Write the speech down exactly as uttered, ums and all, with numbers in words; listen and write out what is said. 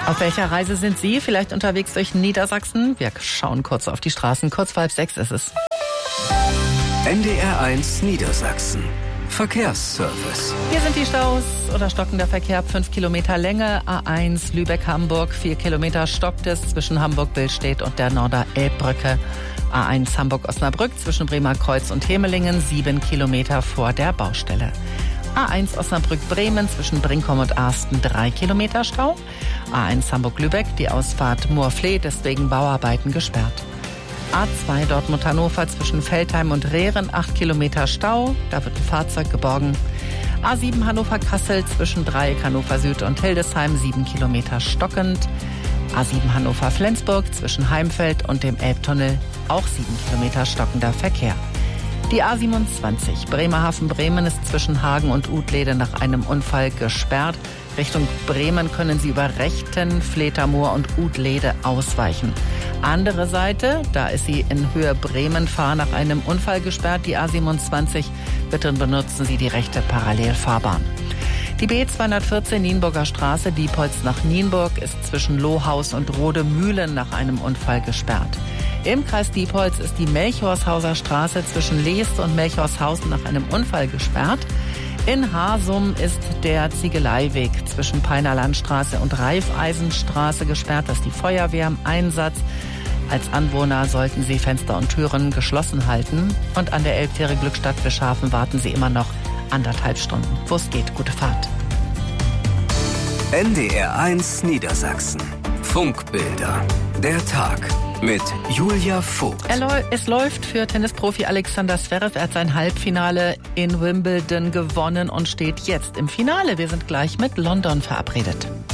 Auf welcher Reise sind Sie? Vielleicht unterwegs durch Niedersachsen? Wir schauen kurz auf die Straßen. Kurz vor halb sechs ist es. N D R eins Niedersachsen. Verkehrsservice. Hier sind die Staus oder stockender Verkehr, fünf Kilometer Länge. A eins Lübeck-Hamburg, vier Kilometer stockt es zwischen Hamburg-Billstedt und der Norder-Elbbrücke. A eins Hamburg-Osnabrück zwischen Bremer Kreuz und Hemelingen, sieben Kilometer vor der Baustelle. A eins Osnabrück-Bremen zwischen Brinkum und Arsten, drei Kilometer Stau. A eins Hamburg-Lübeck, die Ausfahrt Moorfleet, deswegen Bauarbeiten gesperrt. A zwei Dortmund-Hannover zwischen Veltheim und Rehren, acht Kilometer Stau, da wird ein Fahrzeug geborgen. A sieben Hannover-Kassel zwischen Dreieck Hannover Süd und Hildesheim, sieben Kilometer stockend. A sieben Hannover-Flensburg zwischen Heimfeld und dem Elbtunnel, auch sieben Kilometer stockender Verkehr. Die A siebenundzwanzig Bremerhaven-Bremen ist zwischen Hagen und Utlede nach einem Unfall gesperrt. Richtung Bremen können Sie über Rechten, Fledermoor und Utlede ausweichen. Andere Seite, da ist sie in Höhe Bremen-Fahr nach einem Unfall gesperrt, die A siebenundzwanzig. Bitte benutzen Sie die rechte Parallelfahrbahn. Die B zweihundertvierzehn Nienburger Straße, Diepholz nach Nienburg, ist zwischen Lohaus und Rodemühlen nach einem Unfall gesperrt. Im Kreis Diepholz ist die Melchorshauser Straße zwischen Leest und Melchorshausen nach einem Unfall gesperrt. In Hasum ist der Ziegeleiweg zwischen Peiner Landstraße und Reifeisenstraße gesperrt. Das ist die Feuerwehr im Einsatz. Als Anwohner sollten Sie Fenster und Türen geschlossen halten. Und an der Elbfähre Glückstadt-Fischhafen warten Sie immer noch anderthalb Stunden. Wo es geht, gute Fahrt. N D R eins Niedersachsen. Funkbilder. Der Tag mit Julia Vogt. Es läuft für Tennisprofi Alexander Zverev. Er hat sein Halbfinale in Wimbledon gewonnen und steht jetzt im Finale. Wir sind gleich mit London verabredet.